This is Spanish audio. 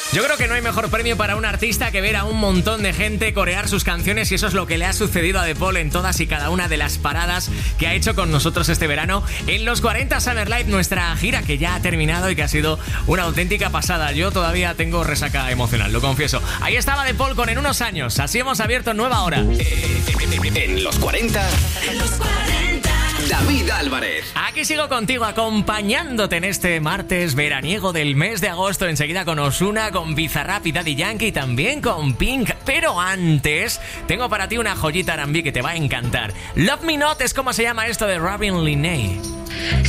Yo creo que no hay mejor premio para un artista que ver a un montón de gente corear sus canciones, y eso es lo que le ha sucedido a The Paul en todas y cada una de las paradas que ha hecho con nosotros este verano en los 40 Summer Live, nuestra gira que ya ha terminado y que ha sido una auténtica pasada. Yo todavía tengo resaca emocional, lo confieso. Ahí estaba The Paul con En unos años. Así hemos abierto nueva hora. En los 40. En los 40. David Álvarez. Aquí sigo contigo acompañándote en este martes veraniego del mes de agosto. Enseguida con Ozuna, con Bizarrap y Daddy Yankee, y también con Pink. Pero antes, tengo para ti una joyita R&B que te va a encantar. Love Me Not es como se llama esto de Robin Linay.